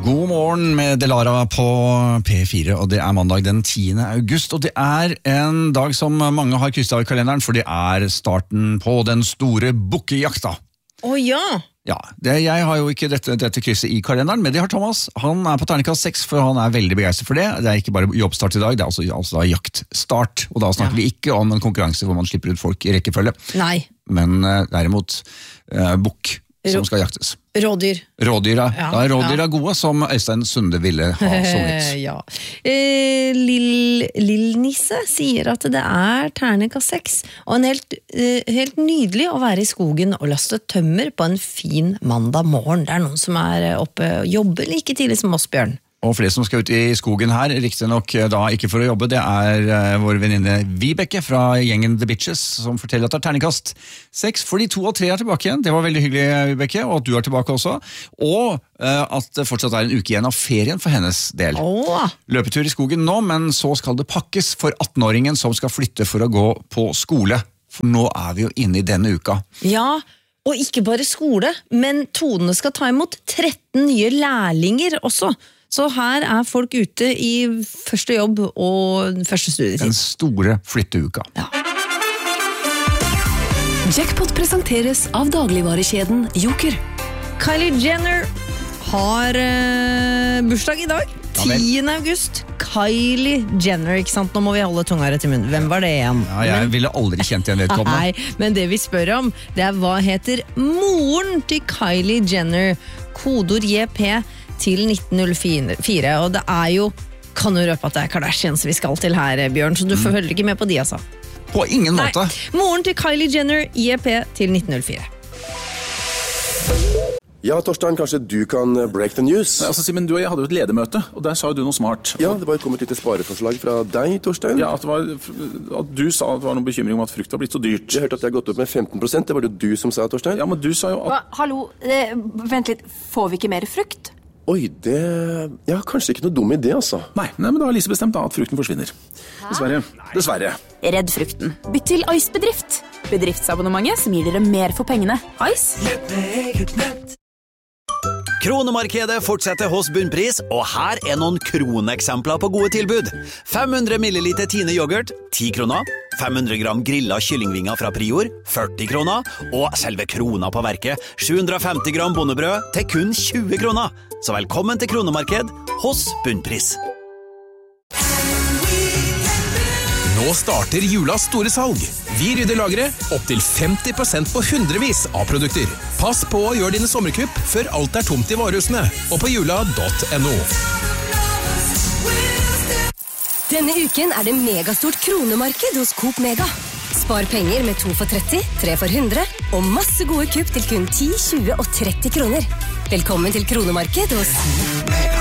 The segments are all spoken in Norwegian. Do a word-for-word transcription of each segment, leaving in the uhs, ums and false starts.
God morgen med Delara på P fire, og det er mandag den tiende august, og det er en dag som mange har krysset av i kalenderen, for det er starten på den store bukkejakta. Å ja! Ja, det, jeg har jo ikke dette, dette krysset i kalenderen, men det har Thomas. Han er på terningkast seks, for han er veldig begeistret for det. Det er ikke bare jobbstart i dag, det er altså, altså da jaktstart, og da snakker ja. vi ikke om en konkurranse hvor man slipper ut folk i rekkefølge. Nei. Men uh, derimot uh, bukk som skal jaktes. Rådyr. Rådyr, ja. Ja, da er rådyr ja. er gode, som Øystein Sunde ville ha sunget. ja. Eh, Lill, Lill Nisse sier at det er terningkast seks, og en helt, eh, helt nydelig å være i skogen og laste tømmer på en fin mandag morgen. Det er noen som er oppe og jobber like tidlig som oss, Bjørn. Og flere som skal ut i skogen her, riktig nok da ikke for å jobbe, det er uh, vår venninne Vibeke fra gjengen The Bitches, som forteller at det er terningkast seks, fordi to og tre er tilbake igjen. Det var veldig hyggelig, Vibeke, og at du er tilbake også. Og uh, at det fortsatt er en uke igjen av ferien for hennes del. Oh. Løpetur i skogen nå, men så skal det pakkes for atten-åringen som skal flytte for å gå på skole. For nå er vi jo inne i denne uka. Ja, og ikke bare skole, men Tone skal ta imot tretten nye lærlinger også. Så her er folk ute i første jobb og første studietid. Den store flytteuka. Ja. Jackpot presenteres av dagligvarekjeden Joker. Kylie Jenner har uh, bursdag i dag. tiende august. Kylie Jenner, ikke sant? Nå må vi holde tunga rett i munnen. Hvem var det igjen? Ja, jeg men, ville aldri kjent igjen vedkommende. Nei, men det vi spør om, det er hva heter moren til Kylie Jenner? Kodord J P til nitten null fire, og det er jo, kan du røpe at det er Kardashians vi skal til her, Bjørn, så du mm. følger ikke med på de, altså. På ingen Nei. måte. Moren til Kylie Jenner, J P til nitten null fire. Ja, Torstein, kanskje du kan break the news? Nei, altså, Simen, du og jeg hadde jo et ledermøte, og der sa jo du noe smart. Ja, det var kommet et lite spareforslag fra deg, Torstein. Ja, at, det var, at du sa at det var noen bekymring om at frukt var blitt så dyrt. Jeg hørte at det har gått opp med femten prosent, det var det du som sa, Torstein. Ja, men du sa jo at... Hva, hallo, eh, vent litt, får vi ikke mer frukt? Oi, det... Ja, kanskje ikke noe dum idé, altså. Nei, nei men da har Lise bestemt da at frukten forsvinner. Hæ? Dessverre. Dessverre. Redd frukten. Bytt til Ice-bedrift. Bedriftsabonnementet som gir dere mer for pengene. Ice. Kronemarkedet fortsetter hos Bunnpris, og her er noen kroneksempler på gode tilbud. fem hundre milliliter Tine yoghurt, ti kroner. fem hundre gram grillet kyllingvinger fra Prior, førti kroner. Og selve krona på verket, sju hundre femti gram bondebrød til kun tjue kroner. Så velkommen til Kronemarked hos Bunnpris. Nå starter julas store salg. Vi rydder lageret opp til femti prosent på hundrevis av produkter. Pass på å gjøre dine sommerkupp før alt er tomt i varehusene, og på jula punktum no. Denne uken er det megastort kronemarked hos Coop Mega. Spar penger med to for tretti, tre for hundre, og masse gode kupp til kun ti, tjue og tretti kroner. Velkommen til Kronemarked hos Mega.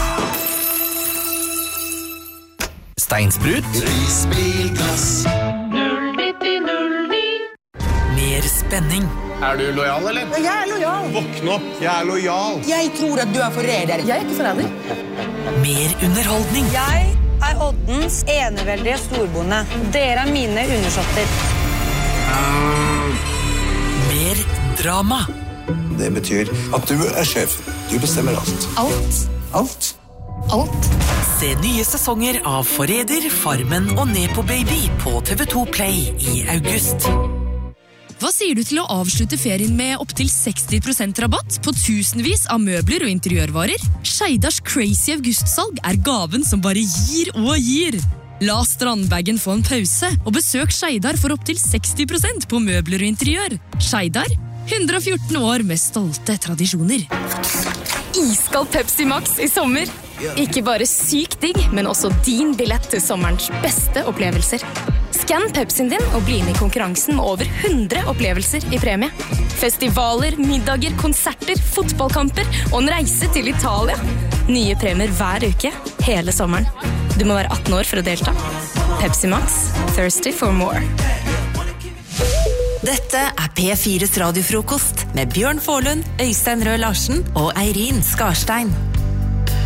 Steinsprut. Risbilglass. null nitti null ni. Mer spenning. Er du lojal, eller? Jeg er lojal. Våkn opp, jeg er lojal. Jeg tror at du er forræder. Jeg er ikke forræder. Mer underholdning. Jeg er Oddens eneveldige storbonde. Dere er mine undersåtter. Mer drama. Det betyr at du er sjef. Du bestemmer alt. Alt. Alt. Alt. Se nye sesonger av Forræder, Farmen og Nepo Baby på T V to Play i august. Hva sier du til å avslutte ferien med opp til seksti prosent rabatt på tusenvis av møbler og interiørvarer? Skeidars crazy augustsalg er gaven som bare gir og gir. La strandbagen få en pause, og besøk Skeidar for opp til seksti prosent på møbler og interiør. Skeidar, hundre og fjorten år med stolte tradisjoner. Iskald Pepsi Max i sommer. Ikke bare sykt digg, men også din billett til sommerens beste opplevelser. Skann Pepsien din og bli med i konkurransen med over hundre opplevelser i premie. Festivaler, middager, konserter, fotballkamper og en reise til Italia. Nye premier hver uke, hele sommeren. Du må være atten år for å delta. Pepsi Max, thirsty for more. Dette er P fires radiofrokost med Bjørn Forlund, Øystein Røe Larsen og Eirin Skarstein.